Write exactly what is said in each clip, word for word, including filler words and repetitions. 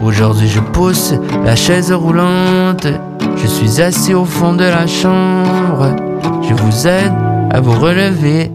Aujourd'hui je pousse la chaise roulante. Je suis assis au fond de la chambre. Je vous aide à vous relever.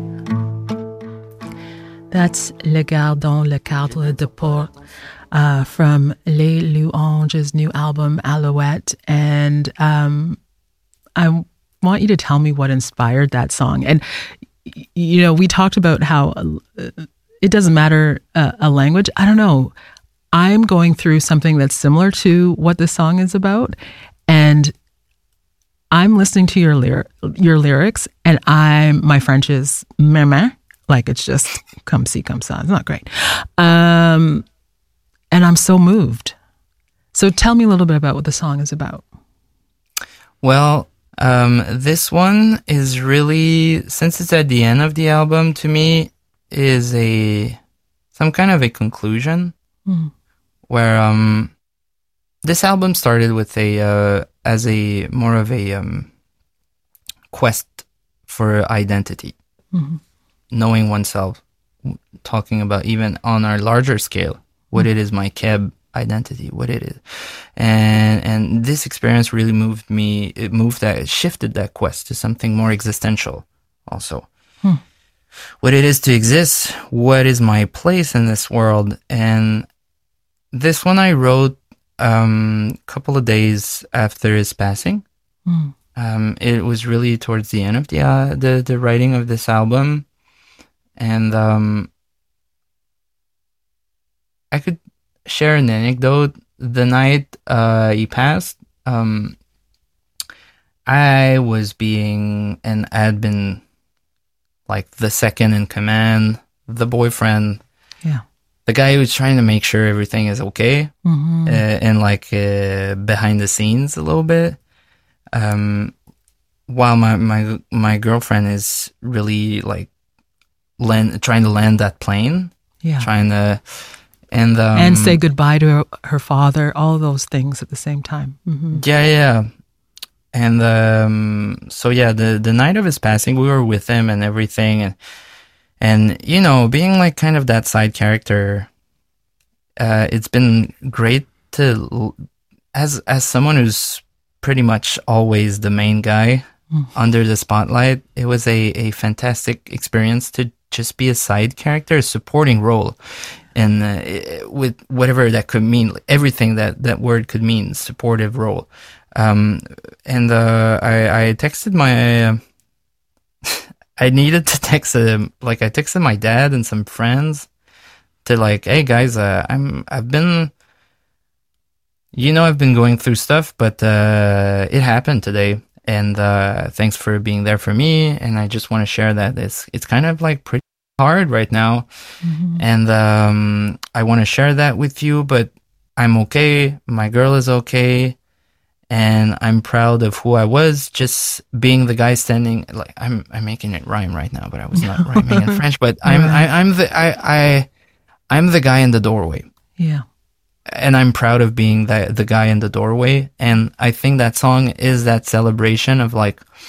That's Le Gardon, Le Cadre de Port uh, from Les Louanges' new album, Alouette. And um, I want you to tell me what inspired that song. And, you know, we talked about how uh, it doesn't matter uh, a language. I don't know. I'm going through something that's similar to what this song is about. And I'm listening to your lyr- your lyrics, and I'm my French is meh meh, like it's just comme ci comme ça. It's not great, um, and I'm so moved. So tell me a little bit about what the song is about. Well, um, this one is really, since it's at the end of the album, to me is a some kind of a conclusion. Mm. Where um, this album started with a uh, as a more of a um, quest for identity, mm-hmm. knowing oneself, talking about even on our larger scale what mm-hmm. it is my Keb identity, what it is, and and this experience really moved me. It moved that, it shifted that quest to something more existential, also. Hmm. What it is to exist, what is my place in this world, and this one I wrote um, a couple of days after his passing. Mm. Um, it was really towards the end of the uh, the, the writing of this album, and um, I could share an anecdote. The night uh, he passed, um, I was being and had been like the second in command, the boyfriend. Yeah. The guy who's trying to make sure everything is okay, mm-hmm. uh, and like uh, behind the scenes a little bit, um, while my, my my girlfriend is really like land, trying to land that plane, yeah, trying to and um, and say goodbye to her, her father, all of those things at the same time. Mm-hmm. Yeah, yeah, and um, so yeah, the the night of his passing, we were with him and everything, and. And, you know, being like kind of that side character, uh, it's been great to, as as someone who's pretty much always the main guy mm. under the spotlight, it was a, a fantastic experience to just be a side character, a supporting role. And uh, with whatever that could mean, everything that that word could mean, supportive role. Um, and uh, I, I texted my... Uh, I needed to text him, like I texted my dad and some friends to like, hey guys, uh, I'm, I've been, you know, I've been going through stuff, but, uh, it happened today, and, uh, thanks for being there for me, and I just want to share that it's, it's kind of like pretty hard right now, mm-hmm. and, um, I want to share that with you, but I'm okay, my girl is okay, and I'm proud of who I was, just being the guy standing. Like I'm, I'm making it rhyme right now, but I was not rhyming in French. But I'm, I, I'm the, I, I, I'm the guy in the doorway. Yeah, and I'm proud of being the the guy in the doorway. And I think that song is that celebration of like,